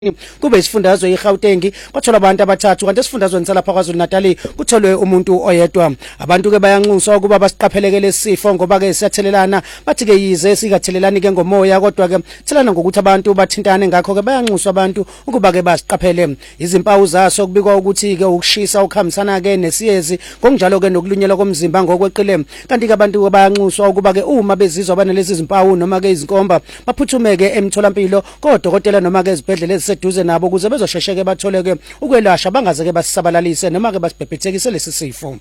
kube isifundazwe iGauteng kwathola abantu abathathu kanti esifundazweni salapha kwaZulu Natal kutholwe umuntu oyedwa. Abantu ke bayanxuswa ukuba basiqapheleke lesifo ngoba ke siyathelelana, bathi ke yize sikathelelani ke ngomoya kodwa ke thelana ngokuthi abantu bathintane, ngakho ke bayanxuswa abantu ukuba ke basiqaphele. Izimpawu zaso kubikwa ukuthi ke ukushisa ukuhambisana ke nesiyezi, ngokunjalo ke nokulunyelwa komzimba ngokweqile. Kanti ke abantu bayanxuswa ukuba ke uma bezizwa banalezi zimpawu noma ke izinkomba baphuthumeke emtholampilo kodokotela noma ke ezibhedlela seduze nabo ukuze bezoshesheke batholeke ukwelashwa bangaze ke basisabalalise noma ke basibhebhethekise lesi sifo.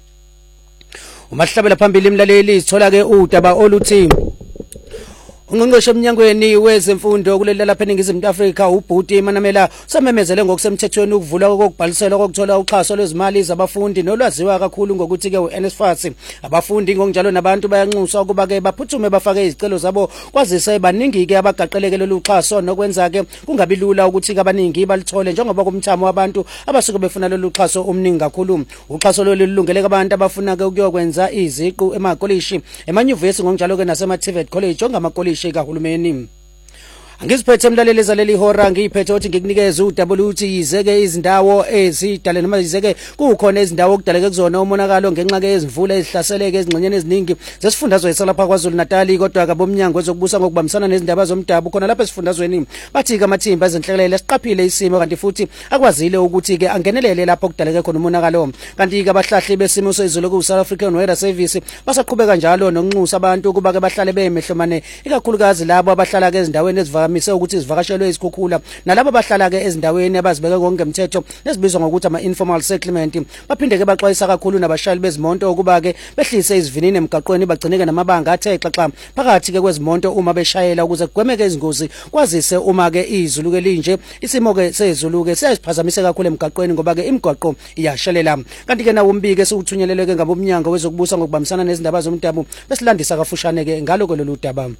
Umahlabela phambili imlaleli ithola ke udaba oluthi Ungqongqoshe emnyangweni wezemfundo kuleli lapha eNingizimu Afrika uBhuti Manamela sememezele ngokusemthethweni ukuvulwa kokubhalisela kokuthola uxhaso lwezimali zabafundi nolwaziwa kakhulu ngokuthi ke uNSFAS. Abafundi ngokunjalo nabantu bayanxuswa ukuba ke baphuthume bafake izicelo zabo kwazise baningi ke abaqaqeleke lolu xhaso nokwenza ke kungabi lula ukuthi ke abaningi balithole njengoba kumthamo wabantu abasuke befuna lolu xhaso omningi kakhulu. Uxhaso lolu lulungele abantu abafuna ke ukuyokwenza iziqu emakolishi, emanyuvesi ngokunjalo ke nasema-TVET college ongamakolishi kahulumeni. Angiziphethe emlaleli zaleli hora ngiyiphethe ukuthi ngikunikeze udaba oluthi yizeke izindawo ezidale noma yizeke kukhona izindawo okudaleke kuzona umonakalo ngenxa ke yezimvula ezihlaseleke ezingxenyeni eziningi zesifundazwe salapha kwaZulu Natal, kodwa ke bomnyango wezokubusa ngokubambisana nezindaba zomdabu khona lapha esifundazweni bathi ke amathimba ezenhlekelele siqaphile isimo kanti futhi akwazile ukuthi ke angenelele lapho okudaleke khona umonakalo. Kanti ke abahlahli besimo sezulu ku South African Weather Service basaqhubeka njalo nokunxusa abantu ukuba ke bahlale bemehlomane, ikakhulukazi labo abahlala ke ezindaweni mise ukuthi izivakashelwe izikhukhula nalabo bahlala ke ezindaweni abazibeke ngokungemthetho nezibizwa ngokuthi ama-informal settlement. Baphinde ke baxwayisa kakhulu nabashayeli bezimonto ukuba ke behlise izivinini emgaqweni bagcineke namabanga athe xaxa phakathi ke kwezimonto uma beshayela ukuze kugwemeke izingozi. Kwazise uma ke izulu ke linje isimo ke sezulu ke siyasiphazamise kakhulu emgaqweni ngoba ke imigwaqo iyashelela. Kanti ke nawo umbike sokuthunyelelwe ke ngabomnyango wezokubusa ngokubambisana nezindaba zomdabu besilandisa kafushane ke ngalo lolu daba.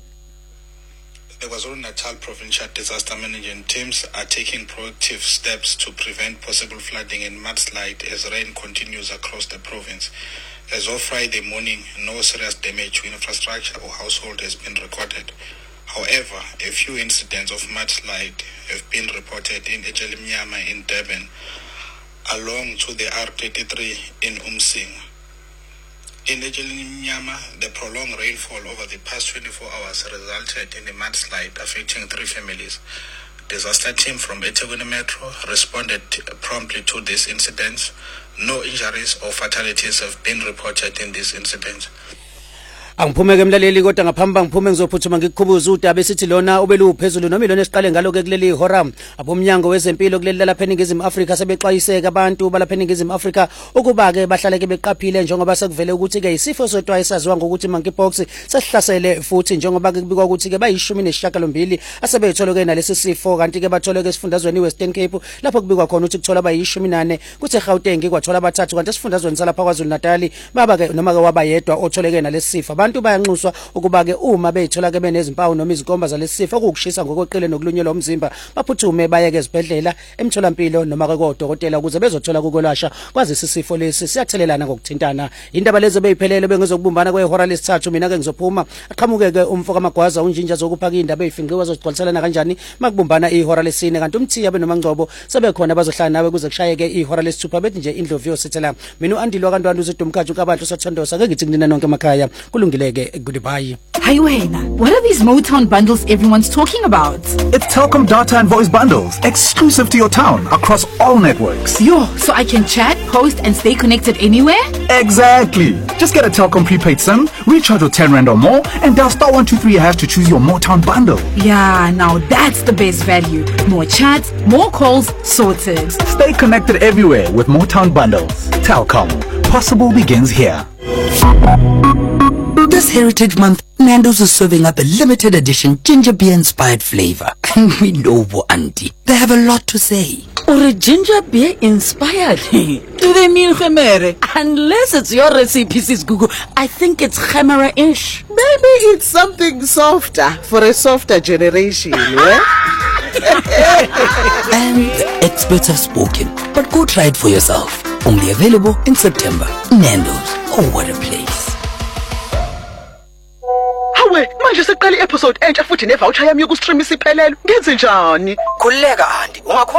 The KwaZulu-Natal Provincial Disaster Management teams are taking proactive steps to prevent possible flooding and mudslide as rain continues across the province. As of Friday morning, no serious damage to infrastructure or household has been recorded. However, a few incidents of mudslide have been reported in Echelimnyama in Durban, along to the R33 in Umsing. In Echelimnyama, the prolonged rainfall over the past 24 hours resulted in a mudslide affecting 3 families. Disaster team from eThekwini Metro responded promptly to these incidents. No injuries or fatalities have been reported in these incidents. Angiphumeke emlaleli kodwa ngaphambi ngiphume ngizophuthuma ngikukhubuza udaba esithi lona obeluphezulu noma ilona esiqale ngalo ke kuleli hora. Abomnyango wezempilo kuleli lapha eNingizimu Afrika sebexwayiseka abantu balapha eNingizimu Afrika ukuba ke bahlale ke beqaphile njengoba sekuvele ukuthi ke isifo sodwa esaziwa ngokuthi monkeypox sesihlasele futhi njengoba ke kubikwa ukuthi ke bayi18 asebethola ke nalesi sifo, kanti ke bathola ke esifundazweni Western Cape lapho kubikwa khona ukuthi kuthola bayi14 kuthi eGauteng kwathola abathathu kanti esifundazweni salapha kwaZulu Natal baba ke noma ke wabayedwa otholeke nalesi sifo. Abantu bayanxuswa ukuba ke uma beyithola ke benezimpawu noma izinkomba zalesi sifo ukushisa ngokweqile nokulunyelwa umzimba baphuthume baye ke ezibhedlela emtholampilo noma ke kodokotela ukuze bezothola ukwelashwa kwazise isifo lesi siyathelelana ngokuthintana. Indaba lezi beyiphelele bengezokubumbana kwehora lesithathu, mina ke ngizophuma aqhamuke ke umfo kaMagwaza unjinja zokuphaka indaba ezifinqiwe zozigcwaliselana kanjani makubumbana ihora lesine, kanti umthiya benoma Ngcobo sebekhona bazohlala nawe kuze kushayeke ihora lesithupha bethi nje indlovu yosithela. Mina uAndilwa kaNtwandu uZidumkhathi ukaBantu sothondosa ke ngithi kunina nonke emakhaya kulungile. Goodbye. Hey Wena, what are these Motown bundles everyone's talking about? It's Telkom data and voice bundles, exclusive to your town, across all networks. Yo, so I can chat, post and stay connected anywhere? Exactly. Just get a Telkom prepaid SIM, recharge with 10 Rand or more, and dial *123# to choose your Motown bundle. Yeah, now that's the best value. More chats, more calls, sorted. Stay connected everywhere with Motown bundles. Telkom. Possible begins here. This Heritage Month, Nando's is serving up a limited edition ginger beer inspired flavor. And we know Auntie, they have a lot to say. Or a ginger beer inspired? Do they mean khemere? Unless it's your recipe, Sis Google, I think it's khemera-ish. Maybe it's something softer for a softer generation, yeah? And experts have spoken, but go try it for yourself. Only available in September. Nando's, oh what a place. Hawe, manje seqale ngicela i-episode entsha futhi ne-voucher yami yokustream isiphelele. Ngenze njani? Khuleka Andi,